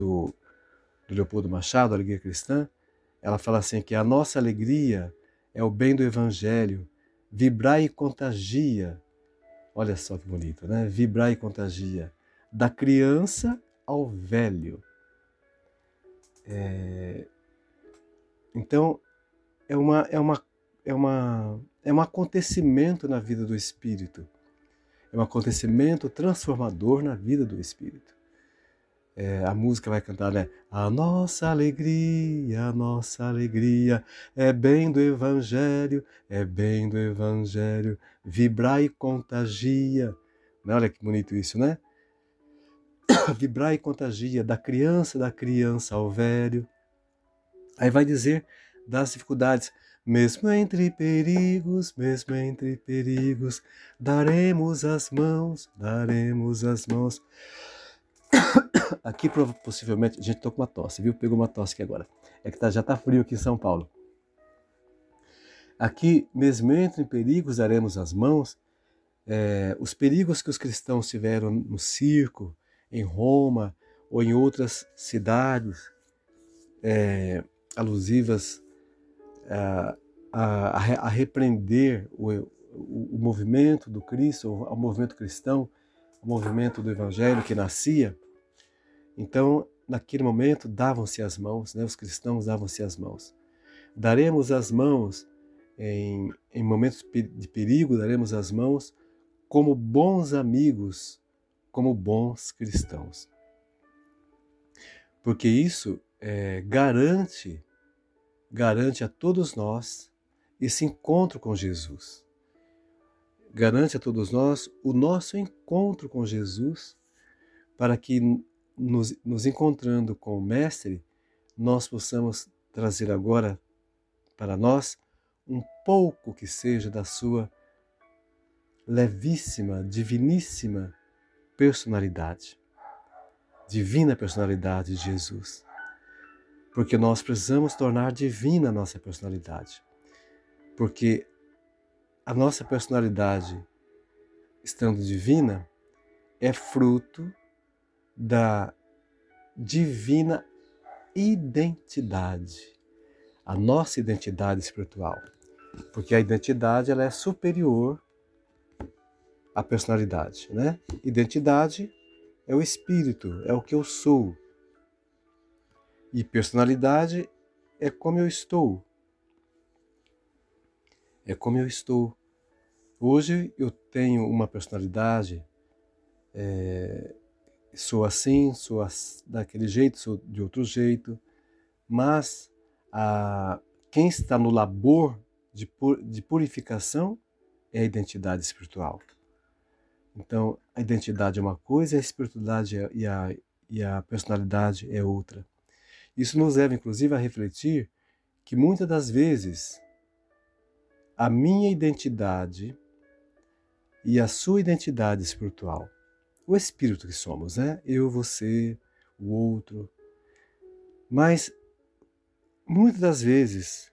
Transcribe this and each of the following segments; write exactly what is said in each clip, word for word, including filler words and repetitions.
do, do Leopoldo Machado, Alegria Cristã, ela fala assim que a nossa alegria é o bem do Evangelho, vibrar e contagia. Olha só que bonito, né? Vibrar e contagia. Da criança ao velho. É... Então, é, uma, é, uma, é, uma, é um acontecimento na vida do Espírito. É um acontecimento transformador na vida do Espírito. É, a música vai cantar, né? A nossa alegria, a nossa alegria é bem do Evangelho, é bem do Evangelho, vibrar e contagia. Olha que bonito isso, né? Vibrar e contagia, da criança, da criança ao velho. Aí vai dizer das dificuldades. Mesmo entre perigos, mesmo entre perigos, daremos as mãos, daremos as mãos. Aqui possivelmente, a gente tô com uma tosse, viu? Pegou uma tosse aqui agora. É que tá, já tá frio aqui em São Paulo. Aqui, mesmo entre perigos, daremos as mãos. É, os perigos que os cristãos tiveram no circo, em Roma ou em outras cidades é, alusivas a, a, a repreender o, o, o movimento do Cristo, ao movimento cristão, o movimento do Evangelho que nascia. Então, naquele momento, davam-se as mãos, né? Os cristãos davam-se as mãos. Daremos as mãos em, em momentos de perigo, daremos as mãos como bons amigos, como bons cristãos. Porque isso é, garante, garante a todos nós esse encontro com Jesus. Garante a todos nós o nosso encontro com Jesus, para que nos, nos encontrando com o Mestre, nós possamos trazer agora para nós um pouco que seja da sua levíssima, diviníssima personalidade. Divina personalidade de Jesus. Porque nós precisamos tornar divina a nossa personalidade. Porque a nossa personalidade, estando divina, é fruto da divina identidade. A nossa identidade espiritual. Porque a identidade ela é superior à personalidade, né? Identidade é o espírito, é o que eu sou. E personalidade é como eu estou. É como eu estou. Hoje eu tenho uma personalidade, é, sou assim, sou daquele jeito, sou de outro jeito, mas a, quem está no labor de, pur, de purificação é a identidade espiritual. Então, a identidade é uma coisa, a espiritualidade e a, e a personalidade é outra. Isso nos leva, inclusive, a refletir que muitas das vezes a minha identidade e a sua identidade espiritual, o espírito que somos, né? Eu, você, o outro. Mas, muitas das vezes,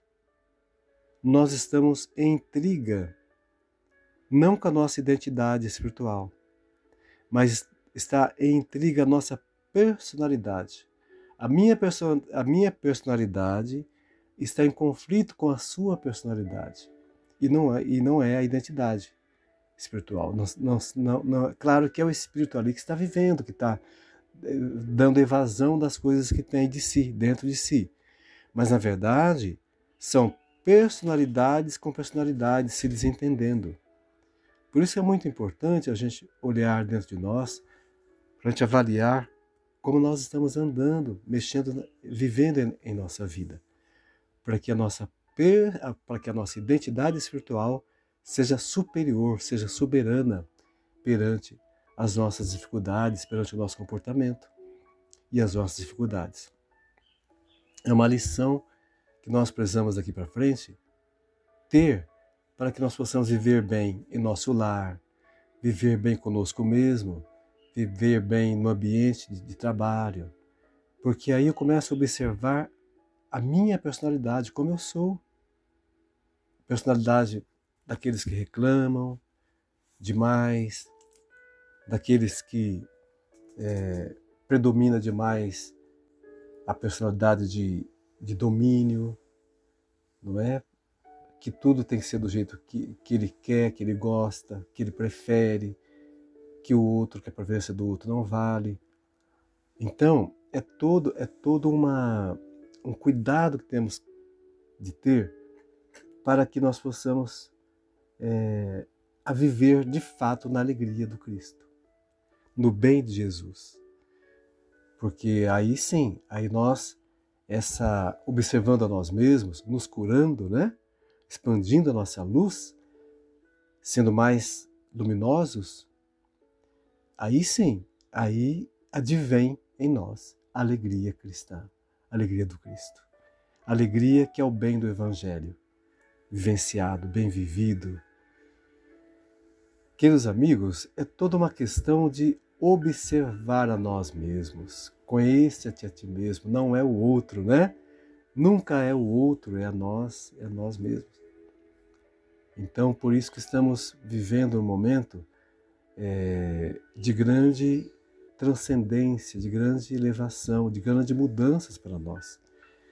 nós estamos em intriga, não com a nossa identidade espiritual, mas está em intriga a nossa personalidade. A minha, perso a minha personalidade está em conflito com a sua personalidade. E não é, e não é a identidade espiritual. Não, não, não, não, claro que é o espírito ali que está vivendo, que está dando evasão das coisas que tem de si, dentro de si. Mas, na verdade, são personalidades com personalidades se desentendendo. Por isso é muito importante a gente olhar dentro de nós, para a gente avaliar como nós estamos andando, mexendo, vivendo em nossa vida, para que a nossa, para que a nossa identidade espiritual seja superior, seja soberana perante as nossas dificuldades, perante o nosso comportamento e as nossas dificuldades. É uma lição que nós precisamos daqui para frente ter para que nós possamos viver bem em nosso lar, viver bem conosco mesmo, viver bem no ambiente de, de trabalho, porque aí eu começo a observar a minha personalidade, como eu sou. Personalidade daqueles que reclamam demais, daqueles que é, predomina demais a personalidade de, de domínio, não é? Que tudo tem que ser do jeito que, que ele quer, que ele gosta, que ele prefere, que o outro, que a preferência do outro não vale. Então, é todo, é todo uma, um cuidado que temos de ter para que nós possamos é, a viver de fato na alegria do Cristo, no bem de Jesus. Porque aí sim, aí nós, essa, observando a nós mesmos, nos curando, né? Expandindo a nossa luz, sendo mais luminosos, aí sim, aí advém em nós a alegria cristã, a alegria do Cristo. A alegria que é o bem do Evangelho, vivenciado, bem vivido. Queridos amigos, é toda uma questão de observar a nós mesmos. Conheça-te a ti mesmo, não é o outro, né? Nunca é o outro, é a nós, é a nós mesmos. Então, por isso que estamos vivendo um momento é, de grande transcendência, de grande elevação, de grandes mudanças para nós.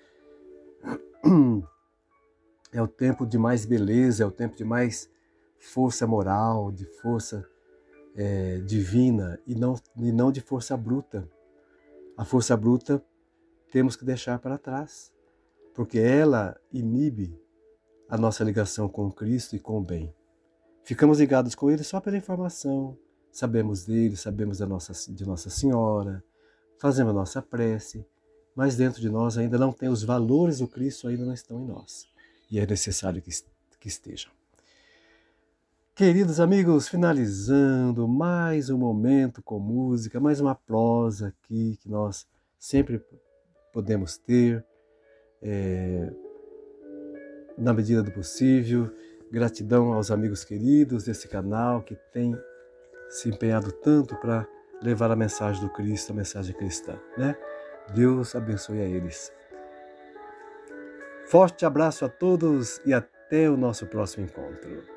É o tempo de mais beleza, é o tempo de mais força moral, de força é, divina e não, e não de força bruta. A força bruta temos que deixar para trás, porque ela inibe a nossa ligação com Cristo e com o bem. Ficamos ligados com Ele só pela informação, sabemos dele, sabemos da nossa, de Nossa Senhora, fazemos a nossa prece, mas dentro de nós ainda não tem os valores do Cristo, ainda não estão em nós. E é necessário que, que estejam. Queridos amigos, finalizando mais um momento com música, mais uma prosa aqui que nós sempre podemos ter, é, na medida do possível. Gratidão aos amigos queridos desse canal que tem se empenhado tanto para levar a mensagem do Cristo, a mensagem cristã, né? Deus abençoe a eles. Forte abraço a todos e até o nosso próximo encontro.